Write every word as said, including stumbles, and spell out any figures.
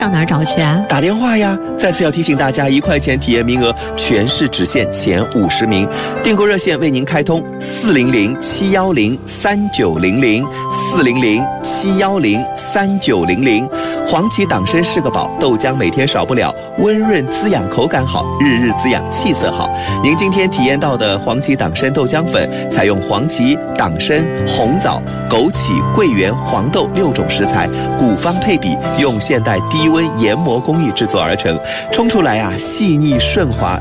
上哪儿找去啊？ 打电话呀！再次要提醒大家，一块钱体验名额全市只限前五十名。订购热线为您开通四零零七幺零三九零零四零零七幺零三九零零。黄芪党参是个宝，豆浆每天少不了，温润滋养，口感好，日日滋养，气色好。您今天体验到的黄芪党参豆浆粉，采用黄芪、党参、红枣、枸杞、桂圆、黄豆六种食材，古方配比，用现代低温研磨工艺制作而成，冲出来啊细腻顺滑。